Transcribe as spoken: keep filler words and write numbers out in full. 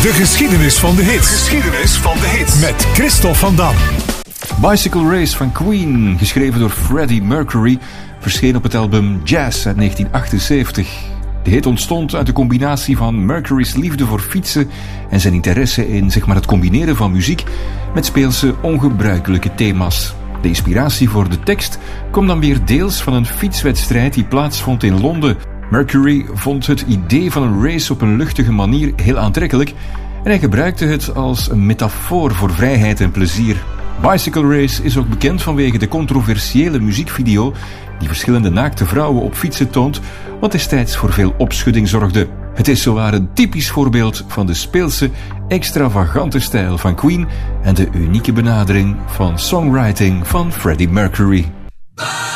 De geschiedenis van de hits. Geschiedenis van de hits. Met Christophe van Dam. Bicycle Race van Queen, geschreven door Freddie Mercury, verscheen op het album Jazz uit negentien achtenzeventig. De hit ontstond uit de combinatie van Mercury's liefde voor fietsen en zijn interesse in zeg maar, het combineren van muziek met speelse ongebruikelijke thema's. De inspiratie voor de tekst komt dan weer deels van een fietswedstrijd die plaatsvond in Londen. Mercury vond het idee van een race op een luchtige manier heel aantrekkelijk en hij gebruikte het als een metafoor voor vrijheid en plezier. Bicycle Race is ook bekend vanwege de controversiële muziekvideo die verschillende naakte vrouwen op fietsen toont, wat destijds voor veel opschudding zorgde. Het is zowaar een typisch voorbeeld van de speelse, extravagante stijl van Queen en de unieke benadering van songwriting van Freddie Mercury.